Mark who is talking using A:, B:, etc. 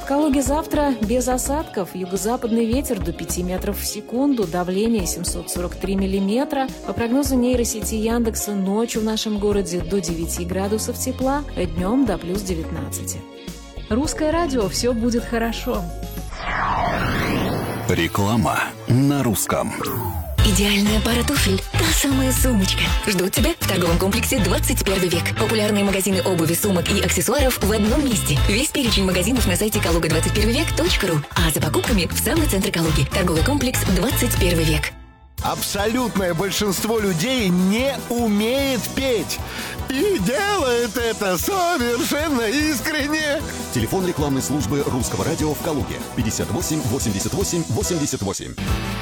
A: Калуге завтра без осадков. Юго-западный ветер до 5 метров в секунду. Давление 743 миллиметра. По прогнозу нейросети Яндекса, ночью в нашем городе до 9 градусов тепла, днем до плюс 19. Русское радио. Все будет хорошо.
B: Реклама на русском.
C: Идеальная пара туфель. Та самая сумочка. Ждут тебя в торговом комплексе 21 век. Популярные магазины обуви, сумок и аксессуаров в одном месте. Весь перечень магазинов на сайте kaluga21vek.ru. А за покупками в самый центр Калуги. Торговый комплекс 21 век.
D: Абсолютное большинство людей не умеет петь. И делает это совершенно искренне.
B: Телефон рекламной службы Русского радио в Калуге. 58 88 88.